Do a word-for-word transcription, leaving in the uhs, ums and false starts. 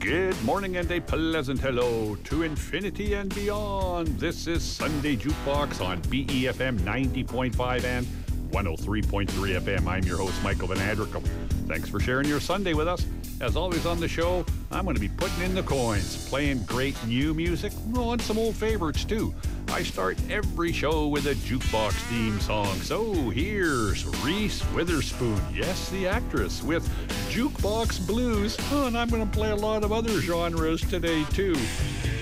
Good morning and a pleasant hello to infinity and beyond. This is Sunday Jukebox on B E F M ninety point five and one oh three point three F M. I'm your host, Michael Van Adricum. Thanks for sharing your Sunday with us. As always on the show, I'm going to be putting in the coins, playing great new music, oh, and some old favorites too. I start every show with a jukebox theme song. So here's Reese Witherspoon, yes, the actress, with Jukebox Blues. Oh, and I'm going to play a lot of other genres today too.